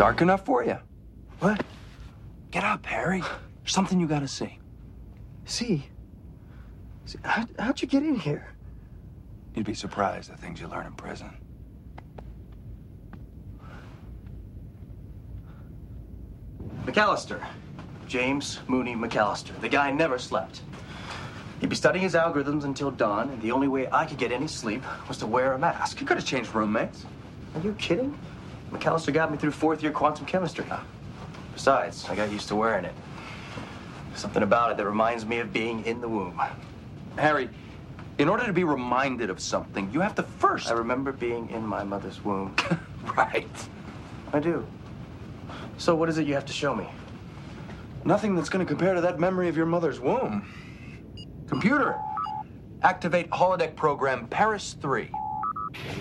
Dark enough for you? What? Get up, Harry. There's something you gotta see. See? How'd you get in here? You'd be surprised the things you learn in prison. McAllister. James Mooney McAllister. The guy never slept. He'd be studying his algorithms until dawn, and the only way I could get any sleep was to wear a mask. You could have changed roommates. Are you kidding? McAllister got me through fourth year quantum chemistry. Besides, I got used to wearing it. Something about it that reminds me of being in the womb. Harry, in order to be reminded of something, you have to first... I remember being in my mother's womb. Right. I do. So what is it you have to show me? Nothing that's going to compare to that memory of your mother's womb. Computer, activate holodeck program Paris 3.